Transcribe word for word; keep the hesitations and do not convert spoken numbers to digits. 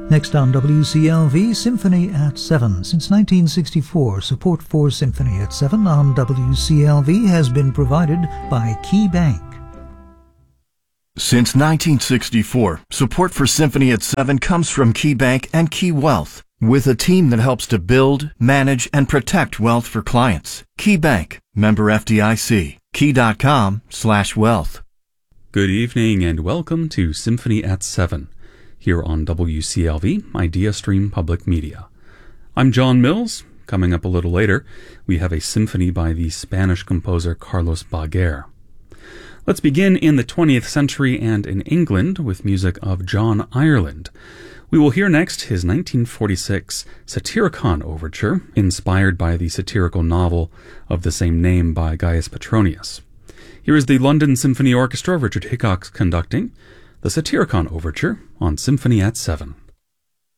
Next on W C L V, Symphony at seven. Since nineteen sixty-four, support for Symphony at seven on W C L V has been provided by Key Bank. Since nineteen sixty-four, support for Symphony at seven comes from Key Bank and Key Wealth, with a team that helps to build, manage, and protect wealth for clients. Key Bank, member F D I C, key.com slash wealth. Good evening and welcome to Symphony at seven, here on W C L V, IdeaStream Public Media. I'm John Mills. Coming up a little later, we have a symphony by the Spanish composer Carlos Baguer. Let's begin in the twentieth century and in England with music of John Ireland. We will hear next his nineteen forty-six Satyricon Overture, inspired by the satirical novel of the same name by Gaius Petronius. Here is the London Symphony Orchestra, Richard Hickox conducting the Satyricon Overture on Symphony at seven.